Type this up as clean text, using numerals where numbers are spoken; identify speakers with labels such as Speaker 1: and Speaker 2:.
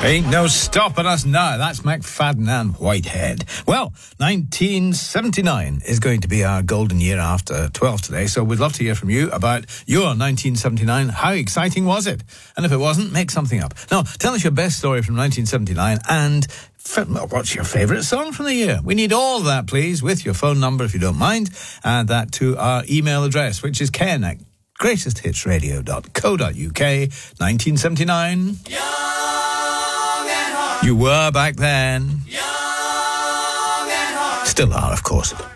Speaker 1: Ain't no stopping us now. That's McFadden and Whitehead. Well, 1979 is going to be our golden year after 12 today, so we'd love to hear from you about your 1979. How exciting was it? And if it wasn't, make something up. Now, tell us your best story from 1979 and what's your favourite song from the year? We need all of that, please, with your phone number, if you don't mind, and that to our email address, which is ken@greatesthitsradio.co.uk. 1979. You were back then. Young and hard. Still are, of course.